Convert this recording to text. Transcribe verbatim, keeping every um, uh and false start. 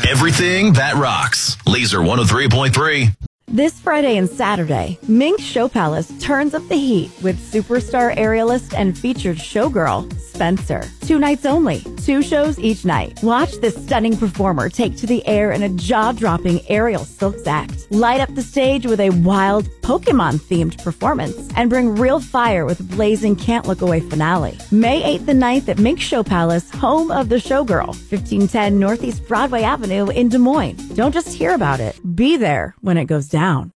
Everything that rocks. Laser one oh three point three. This Friday and Saturday, Mink Show Palace turns up the heat with superstar aerialist and featured showgirl, Spencer. Two nights only, two shows each night. Watch this stunning performer take to the air in a jaw-dropping aerial silks act. Light up the stage with a wild, Pokemon-themed performance and bring real fire with a blazing can't-look-away finale. May eighth and ninth at Mink Show Palace, home of the showgirl, fifteen ten Northeast Broadway Avenue in Des Moines. Don't just hear about it. Be there when it goes down.